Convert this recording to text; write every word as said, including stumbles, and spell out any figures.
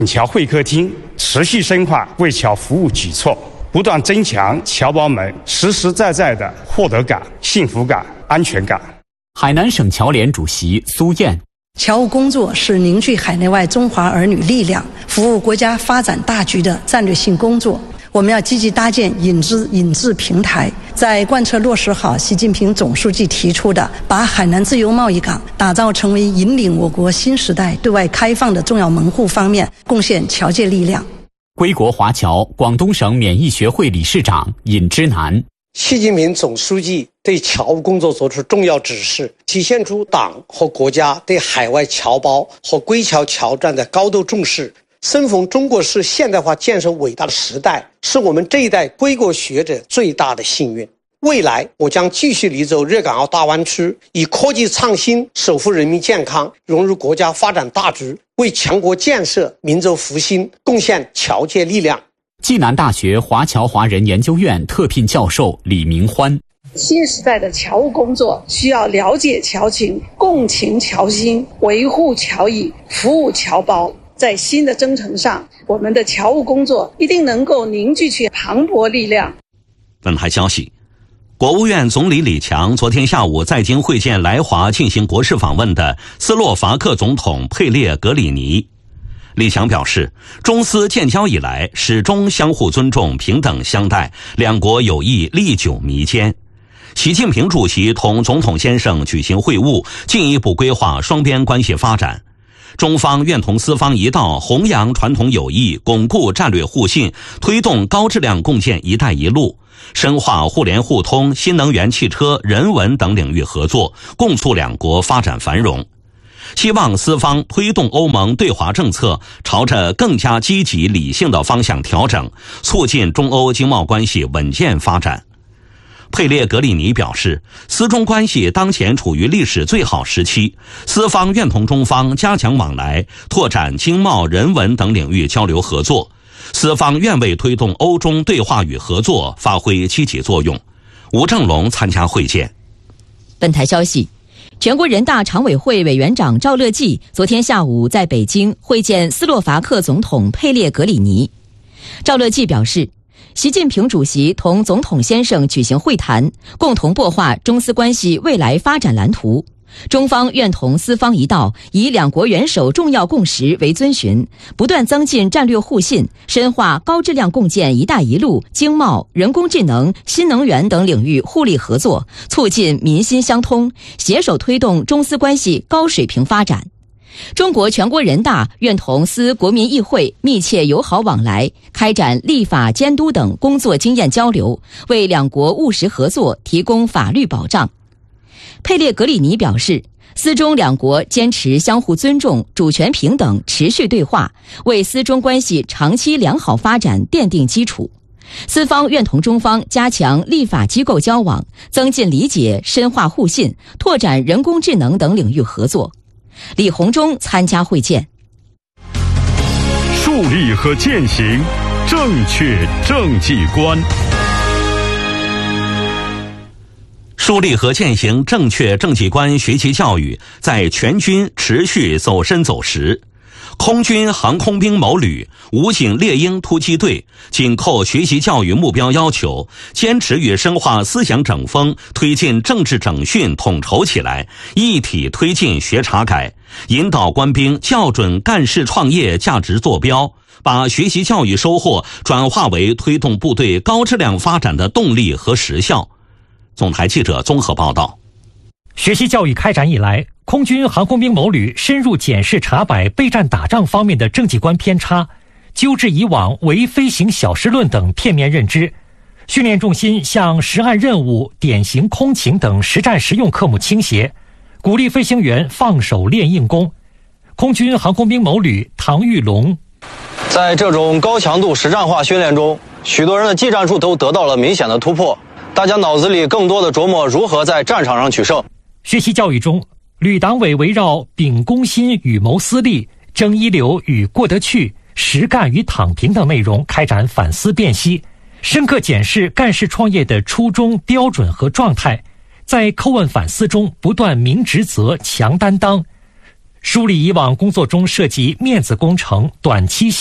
侨会客厅持续深化为侨服务举措，不断增强侨胞们实实在在的获得感、幸福感、安全感。 海南省侨联主席苏燕： 侨务工作是凝聚海内外中华儿女力量、服务国家发展大局的战略性工作。我们要积极搭建引资引智平台，在贯彻落实好习近平总书记提出的把海南自由贸易港打造成为引领我国新时代对外开放的重要门户方面贡献侨界力量。 归国华侨广东省免疫学会理事长尹之南： 习近平总书记对侨务工作作出重要指示，体现出党和国家对海外侨胞和归侨侨站的高度重视。生逢中国式现代化建设伟大的时代，是我们这一代归国学者最大的幸运。未来我将继续力走粤港澳大湾区，以科技创新守护人民健康，融入国家发展大局，为强国建设、民族复兴贡献侨界力量。 暨南大学华侨华人研究院特聘教授李明欢： 新时代的侨务工作需要了解侨情、共情侨心、维护侨谊、服务侨胞。在新的征程上，我们的侨务工作一定能够凝聚起磅礴力量。 本台消息，国务院总理李强昨天下午在京会见来华进行国事访问的斯洛伐克总统佩列格里尼。李强表示，中斯建交以来始终相互尊重、平等相待，两国友谊历久弥坚。习近平主席同总统先生举行会晤，进一步规划双边关系发展。中方愿同斯方一道，弘扬传统友谊，巩固战略互信，推动高质量共建“一带一路”，深化互联互通、新能源汽车、人文等领域合作，共促两国发展繁荣。希望斯方推动欧盟对华政策朝着更加积极理性的方向调整，促进中欧经贸关系稳健发展。佩列格里尼表示，斯中关系当前处于历史最好时期，斯方愿同中方加强往来，拓展经贸、人文等领域交流合作。斯方愿为推动欧中对话与合作发挥积极作用。吴正龙参加会见。 本台消息，全国人大常委会委员长赵乐际昨天下午在北京会见斯洛伐克总统佩列格里尼。赵乐际表示，习近平主席同总统先生举行会谈，共同擘画中斯关系未来发展蓝图。中方愿同斯方一道，以两国元首重要共识为遵循，不断增进战略互信，深化高质量共建“一带一路”经贸、人工智能、新能源等领域互利合作，促进民心相通，携手推动中斯关系高水平发展。中国全国人大愿同斯国民议会密切友好往来，开展立法监督等工作经验交流，为两国务实合作提供法律保障。佩列格里尼表示，斯中两国坚持相互尊重、主权平等，持续对话，为斯中关系长期良好发展奠定基础。斯方愿同中方加强立法机构交往，增进理解，深化互信，拓展人工智能等领域合作。李鸿忠参加会见。 树立和践行正确政绩观。 树立和践行正确政绩观学习教育在全军持续走深走实。空军航空兵某旅、武警猎鹰突击队紧扣学习教育目标要求，坚持与深化思想整风，推进政治整训统筹起来，一体推进学查改，引导官兵校准干事创业价值坐标，把学习教育收获转化为推动部队高质量发展的动力和实效。总台记者综合报道。 学习教育开展以来，空军航空兵某旅深入检视查摆备战打仗方面的政绩观偏差，纠治以往唯飞行小时论等片面认知，训练重心向实案任务、典型空情等实战实用科目倾斜，鼓励飞行员放手练硬功。空军航空兵某旅唐玉龙： 在这种高强度实战化训练中，许多人的技战术都得到了明显的突破，大家脑子里更多的琢磨如何在战场上取胜。 学习教育中，旅党委围绕秉公心与谋私利、争一流与过得去、实干与躺平等内容开展反思辨析，深刻检视干事创业的初衷、标准和状态，在叩问反思中不断明职责、强担当， 梳理以往工作中涉及面子工程、短期